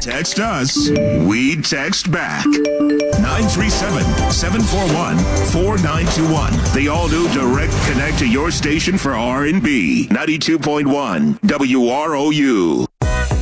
Text us. We text back. 937-741-4921. The all-new Direct Connect to your station for R&B. 92.1 WROU.